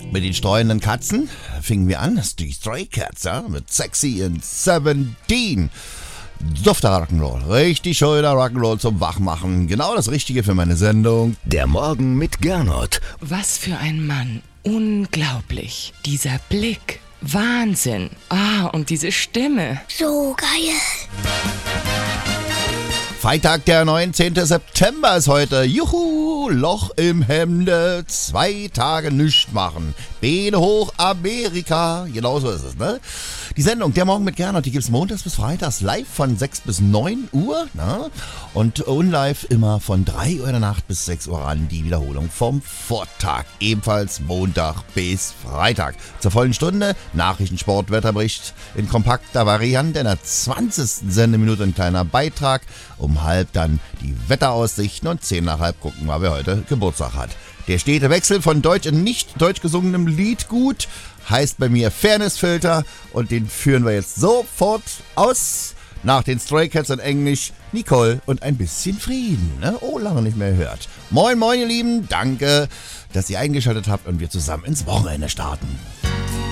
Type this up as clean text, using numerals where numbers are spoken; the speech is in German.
Mit den streunenden Katzen fingen wir an. Das ist die Stray Cats, ja? Mit Sexy and 17. Dufter Rock'n'Roll. Richtig schöner Rock'n'Roll zum Wachmachen. Genau das Richtige für meine Sendung. Der Morgen mit Gernot. Was für ein Mann. Unglaublich. Dieser Blick. Wahnsinn. Und diese Stimme. So geil. Freitag, der 19. September ist heute. Juhu, Loch im Hemde, 2 Tage nichts machen. Beine hoch, Amerika. Genau so ist es, ne? Die Sendung, der Morgen mit Gernot, die gibt's montags bis freitags live von 6 bis 9 Uhr, ne? Und unlive immer von 3 Uhr in der Nacht bis 6 Uhr an. Die Wiederholung vom Vortag. Ebenfalls Montag bis Freitag. Zur vollen Stunde Nachrichten, Sport, Wetterbericht in kompakter Variante. In der 20. Sendeminute ein kleiner Beitrag. Um halb dann die Wetteraussichten und 10 nach halb gucken wir, wer heute Geburtstag hat. Der stete Wechsel von deutsch und nicht deutsch gesungenem Liedgut heißt bei mir Fairnessfilter und den führen wir jetzt sofort aus. Nach den Stray Cats in Englisch Nicole und ein bisschen Frieden. Ne? Oh, lange nicht mehr gehört. Moin, moin, ihr Lieben. Danke, dass ihr eingeschaltet habt und wir zusammen ins Wochenende starten.